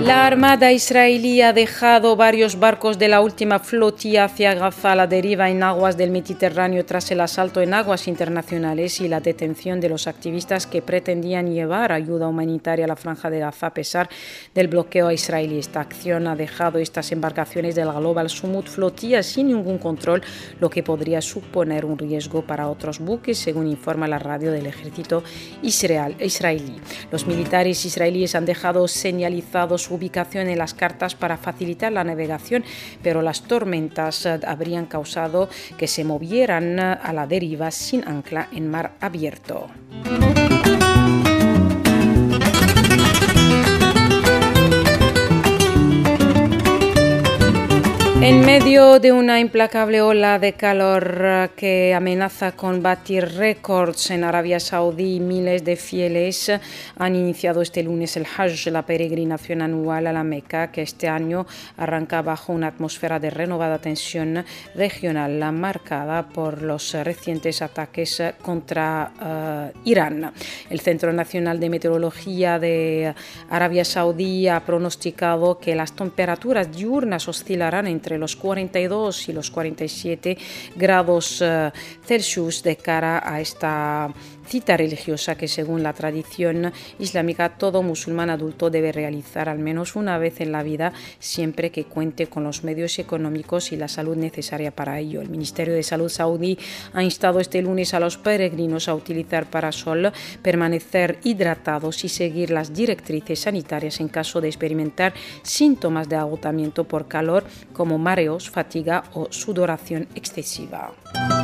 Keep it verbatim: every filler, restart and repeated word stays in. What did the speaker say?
La Armada israelí ha dejado varios barcos de la última flotilla hacia Gaza a la deriva en aguas del Mediterráneo tras el asalto en aguas internacionales y la detención de los activistas que pretendían llevar ayuda humanitaria a la Franja de Gaza a pesar del bloqueo israelí. Esta acción ha dejado estas embarcaciones de la Global Summit flotilla sin ningún control, lo que podría suponer un riesgo para otros buques, según informa la radio del ejército israelí. Los militares israelíes han dejado señalizado su ubicación en las cartas para facilitar la navegación, pero las tormentas habrían causado que se movieran a la deriva sin ancla en mar abierto. En medio de una implacable ola de calor que amenaza con batir récords en Arabia Saudí, miles de fieles han iniciado este lunes el Hajj, la peregrinación anual a la Meca, que este año arranca bajo una atmósfera de renovada tensión regional marcada por los recientes ataques contra uh, Irán. El Centro Nacional de Meteorología de Arabia Saudí ha pronosticado que las temperaturas diurnas oscilarán entre los cuarenta y dos y los cuarenta y siete grados uh, Celsius de cara a esta cita religiosa que, según la tradición islámica, todo musulmán adulto debe realizar al menos una vez en la vida, siempre que cuente con los medios económicos y la salud necesaria para ello. El Ministerio de Salud saudí ha instado este lunes a los peregrinos a utilizar parasol, permanecer hidratados y seguir las directrices sanitarias en caso de experimentar síntomas de agotamiento por calor como mareos, fatiga o sudoración excesiva.